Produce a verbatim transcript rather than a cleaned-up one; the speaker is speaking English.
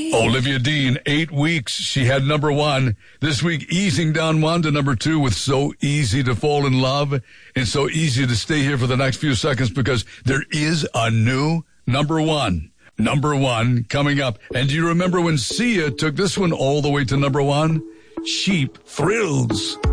Olivia Dean, eight weeks. She had number one. This week, easing down one to number two with So Easy to Fall in Love. And so easy to stay here for the next few seconds because there is a new number one. Number one coming up. And do you remember when Sia took this one all the way to number one? Cheap Thrills.